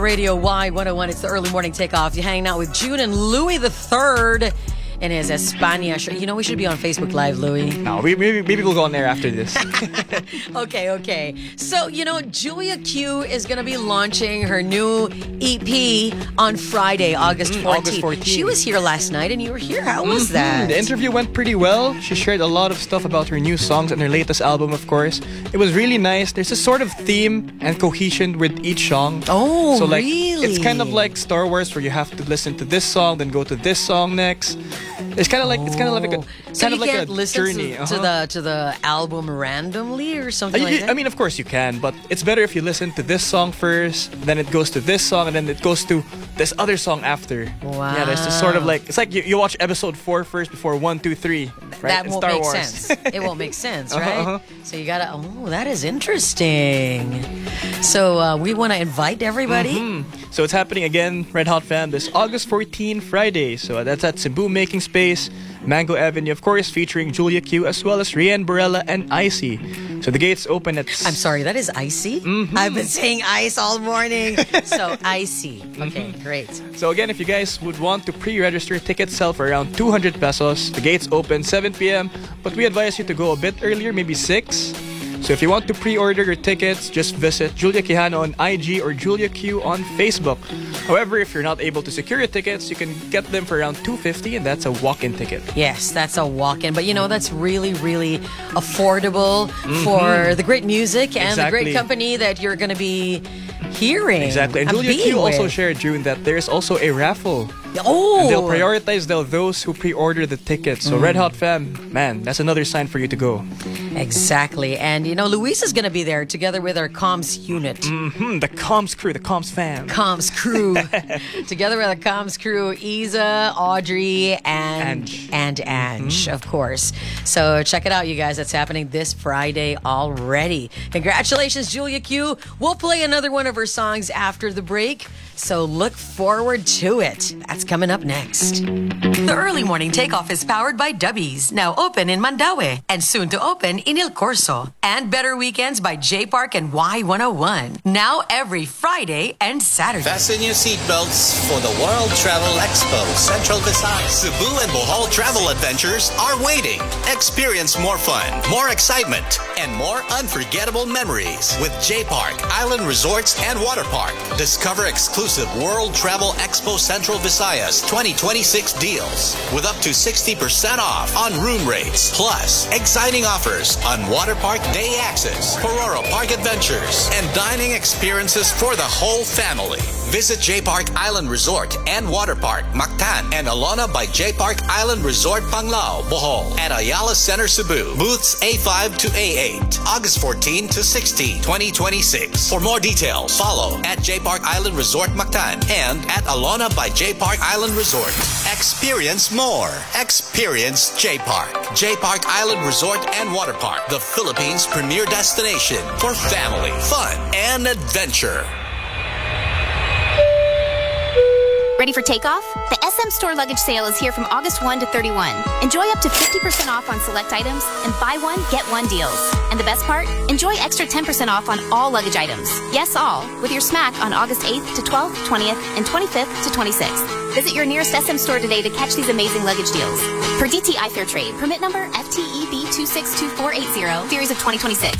Radio Y101, it's the early morning takeoff. You're hanging out with June and Louis the Third in his España shirt. You know, we should be on Facebook Live, Louis. No, maybe we'll go on there after this. Okay. So, you know, Julia Q is going to be launching her new EP on Friday, August 14th. August 14th. She was here last night and you were here. How was that? The interview went pretty well. She shared a lot of stuff about her new songs and her latest album, of course. It was really nice. There's a sort of theme and cohesion with each song. Oh, so, like, really? It's kind of like Star Wars, where you have to listen to this song, then go to this song next. It's kind of like a listen journey to the album randomly or something like that. I mean, of course you can, but it's better if you listen to this song first, then it goes to this song, and then it goes to this other song after. Wow. Yeah, there's just sort of like, it's like you watch episode 4 first before 1, 2, 3. Right? That in won't Star make Wars. sense. It won't make sense, right? So you gotta. Oh, that is interesting. So we want to invite everybody. So it's happening again, Red Hot Fam, this August 14, Friday. So that's at Cebu Making Space, Mango Avenue, of course, featuring Julia Q as well as Rian Barella and Icy. So the gates open at... I'm sorry, that is Icy? I've been saying ice all morning. So Icy. Okay, great. So again, if you guys would want to pre-register, tickets sell for around 200 pesos. The gates open 7 p.m. But we advise you to go a bit earlier, maybe 6. So if you want to pre-order your tickets, just visit Julia Quijano on IG or Julia Q on Facebook. However, if you're not able to secure your tickets, you can get them for around $250, and that's a walk-in ticket. Yes, that's a walk-in. But you know, that's really, really affordable for the great music and the great company that you're going to be hearing. Exactly. And Julia Q also shared, June, that there's also a raffle. Oh! And they'll prioritize those who pre-order the tickets. So Red Hot Fam, man, that's another sign for you to go. Exactly. And, you know, Luis is going to be there together with our comms unit. The comms crew, the comms fam. Comms crew. Together with our comms crew, Isa, Audrey, and Ange, of course. So check it out, you guys. That's happening this Friday already. Congratulations, Julia Q. We'll play another one of her songs after the break. So look forward to it. That's coming up next. The early morning takeoff is powered by Dubbies, now open in Mandaue and soon to open in Il Corso. And Better Weekends by J Park and Y101, now every Friday and Saturday. Fasten your seatbelts for the World Travel Expo Central Visayas. Cebu and Bohol travel adventures are waiting. Experience more fun, more excitement, and more unforgettable memories with J Park Island Resorts and Water Park. Discover exclusive World Travel Expo Central Visayas 2026 deals with up to 60% off on room rates, plus exciting offers on Water Park Day Access, Pororo Park Adventures, and dining experiences for the whole family. Visit J Park Island Resort and Water Park, Mactan, and Alona by J Park Island Resort, Panglao, Bohol, at Ayala Center, Cebu. Booths A5 to A8, August 14 to 16, 2026. For more details, follow at J Park Island Resort, Mactan, and at Alona by J Park Island Resort. Experience more. Experience J Park. J Park Island Resort and Water Park, the Philippines' premier destination for family, fun, and adventure. Ready for takeoff? The SM Store Luggage Sale is here from August 1 to 31. Enjoy up to 50% off on select items and buy one, get one deals. And the best part? Enjoy extra 10% off on all luggage items. Yes, all, with your smack on August 8th to 12th, 20th, and 25th to 26th. Visit your nearest SM store today to catch these amazing luggage deals. Per DTI Fair Trade, permit number FTEB 262480, series of 2026.